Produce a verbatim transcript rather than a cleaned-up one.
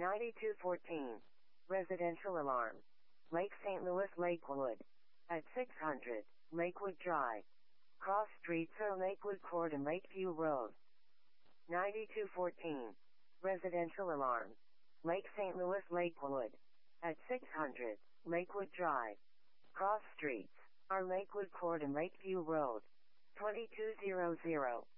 ninety-two fourteen. Residential alarm. Lake Saint Louis Lakewood. At six hundred, Lakewood Drive. Cross streets are Lakewood Court and Lakeview Road. ninety-two fourteen. Residential alarm. Lake Saint Louis Lakewood. At six hundred, Lakewood Drive. Cross streets are Lakewood Court and Lakeview Road. twenty-two hundred.